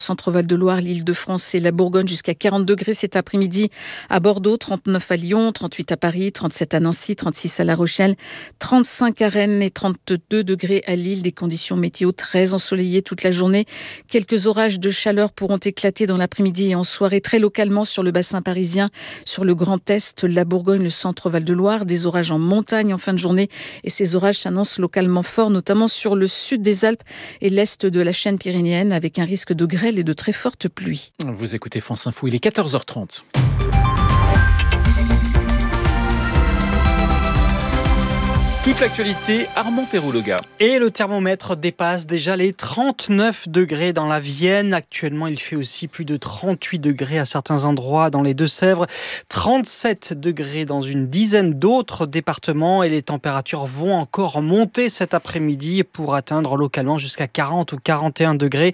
Centre-Val de Loire, l'Île-de-France et la Bourgogne jusqu'à 40 degrés cet après-midi à Bordeaux, 39 à Lyon, 38 à Paris, 37 à Nancy, 36 à La Rochelle, 35 à Rennes et 32 degrés à Lille. Des conditions météo très ensoleillées toute la journée. Quelques orages de chaleur pourront éclater dans l'après-midi et en soirée très localement sur le bassin parisien, sur le Grand Est, la Bourgogne, le Centre-Val de Loire. Des orages en montagne en fin de journée et ces orages s'annoncent localement forts, notamment sur le sud des Alpes et l'est de la chaîne pyrénéenne avec un risque de grêle et de très fortes pluies. Vous écoutez France Info, il est 14h30. Toute l'actualité, Armand Pérouloga. Et le thermomètre dépasse déjà les 39 degrés dans la Vienne. Actuellement, il fait aussi plus de 38 degrés à certains endroits dans les Deux-Sèvres, 37 degrés dans une dizaine d'autres départements et les températures vont encore monter cet après-midi pour atteindre localement jusqu'à 40 ou 41 degrés.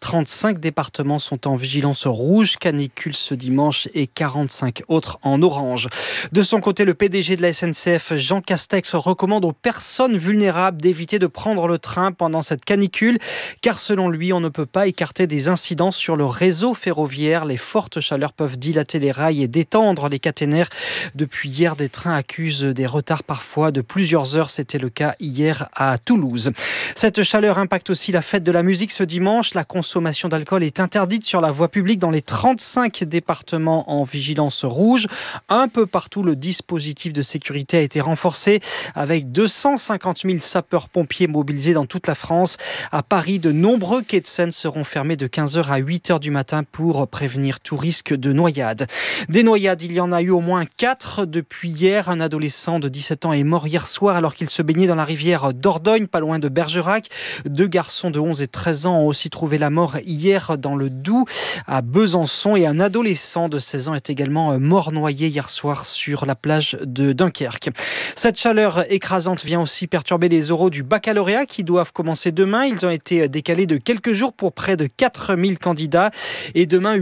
35 départements sont en vigilance rouge, canicule ce dimanche et 45 autres en orange. De son côté, le PDG de la SNCF, Jean Castex, recommande aux personnes vulnérables d'éviter de prendre le train pendant cette canicule, car selon lui, on ne peut pas écarter des incidents sur le réseau ferroviaire. Les fortes chaleurs peuvent dilater les rails et détendre les caténaires. Depuis hier, des trains accusent des retards parfois de plusieurs heures. C'était le cas hier à Toulouse. Cette chaleur impacte aussi la fête de la musique ce dimanche. La consommation d'alcool est interdite sur la voie publique dans les 35 départements en vigilance rouge. Un peu partout, le dispositif de sécurité a été renforcé avec 250 000 sapeurs-pompiers mobilisés dans toute la France. À Paris, de nombreux quais de Seine seront fermés de 15h à 8h du matin pour prévenir tout risque de noyade. Des noyades, il y en a eu au moins 4 depuis hier. Un adolescent de 17 ans est mort hier soir alors qu'il se baignait dans la rivière Dordogne, pas loin de Bergerac. 2 garçons de 11 et 13 ans ont aussi trouvé la mort hier dans le Doubs, à Besançon. Et un adolescent de 16 ans est également mort noyé hier soir sur la plage de Dunkerque. Cette chaleur écrasante vient aussi perturber les oraux du baccalauréat qui doivent commencer demain. Ils ont été décalés de quelques jours pour près de 4000 candidats. Et demain,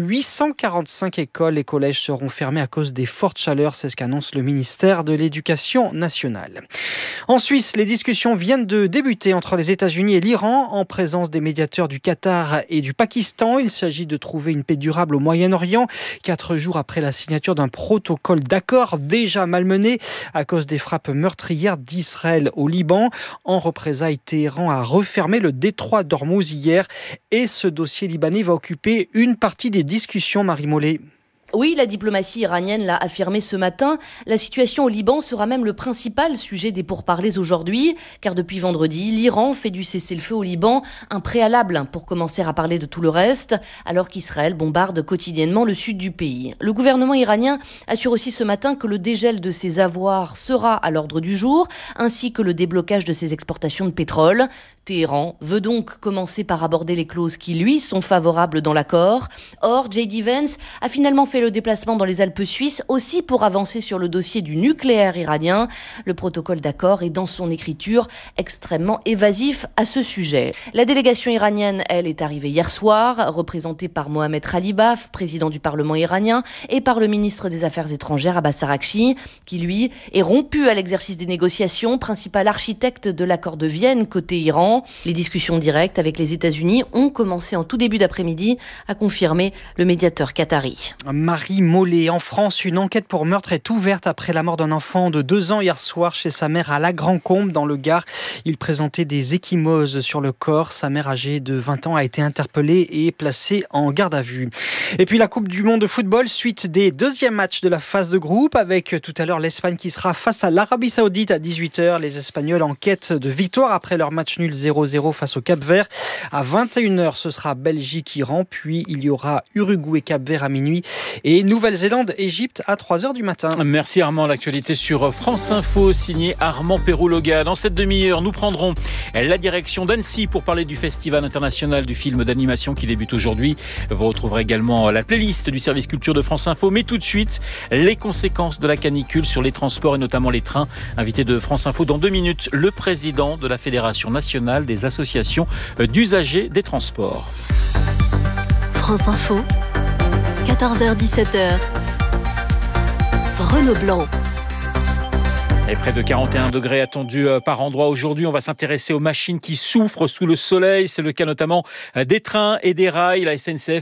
845 écoles et collèges seront fermés à cause des fortes chaleurs. C'est ce qu'annonce le ministère de l'Éducation nationale. En Suisse, les discussions viennent de débuter entre les États-Unis et l'Iran en présence des médiateurs du Qatar et du Pakistan. Il s'agit de trouver une paix durable au Moyen-Orient, 4 jours après la signature d'un protocole d'accord déjà malmené à cause des frappes meurtrières d'Israël au Liban. En représailles, Téhéran a refermé le détroit d'Ormuz hier et ce dossier libanais va occuper une partie des discussions, Marie Mollet. Oui, la diplomatie iranienne l'a affirmé ce matin. La situation au Liban sera même le principal sujet des pourparlers aujourd'hui, car depuis vendredi, l'Iran fait du cessez-le-feu au Liban un préalable pour commencer à parler de tout le reste, alors qu'Israël bombarde quotidiennement le sud du pays. Le gouvernement iranien assure aussi ce matin que le dégel de ses avoirs sera à l'ordre du jour, ainsi que le déblocage de ses exportations de pétrole. Téhéran veut donc commencer par aborder les clauses qui, lui, sont favorables dans l'accord. Or, J.D. Vance a finalement fait le déplacement dans les Alpes suisses aussi pour avancer sur le dossier du nucléaire iranien. Le protocole d'accord est dans son écriture extrêmement évasif à ce sujet. La délégation iranienne, elle, est arrivée hier soir, représentée par Mohamed Khalibaf, président du Parlement iranien, et par le ministre des Affaires étrangères Abbas Araghchi, qui lui est rompu à l'exercice des négociations, principal architecte de l'accord de Vienne côté Iran. Les discussions directes avec les États-Unis ont commencé en tout début d'après-midi, a confirmé le médiateur qatari. Marie Mollet, en France, une enquête pour meurtre est ouverte après la mort d'un enfant de 2 ans hier soir chez sa mère à La Grand-Combe dans le Gard. Il présentait des ecchymoses sur le corps. Sa mère âgée de 20 ans a été interpellée et placée en garde à vue. Et puis la Coupe du Monde de football, suite des deuxièmes matchs de la phase de groupe avec tout à l'heure l'Espagne qui sera face à l'Arabie Saoudite à 18h. Les Espagnols en quête de victoire après leur match nul 0-0 face au Cap-Vert. À 21h, ce sera Belgique-Iran, puis il y aura Uruguay-Cap-Vert à minuit et Nouvelle-Zélande-Égypte à 3h du matin. Merci Armand, l'actualité sur France Info, signé Armand Pérouloga. Dans cette demi-heure, nous prendrons la direction d'Annecy pour parler du Festival international du film d'animation qui débute aujourd'hui. Vous retrouverez également la playlist du service culture de France Info, mais tout de suite, les conséquences de la canicule sur les transports et notamment les trains. Invité de France Info dans 2 minutes, le président de la Fédération nationale des associations d'usagers des transports. France Info, 14h-17h, Renaud Blanc. Et près de 41 degrés attendus par endroit aujourd'hui. On va s'intéresser aux machines qui souffrent sous le soleil. C'est le cas notamment des trains et des rails. La SNCF